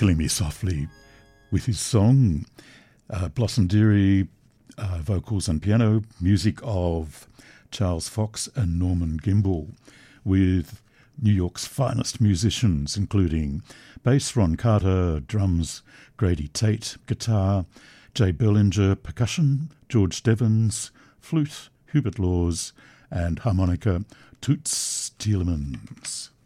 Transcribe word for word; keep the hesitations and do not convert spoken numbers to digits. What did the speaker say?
Killing Me Softly with his song. Uh, Blossom Dearie, uh, vocals and piano, music of Charles Fox and Norman Gimbel, with New York's finest musicians, including bass Ron Carter, drums Grady Tate, guitar Jay Berlinger, percussion George Devons, flute Hubert Laws, and harmonica Toots Tielemans.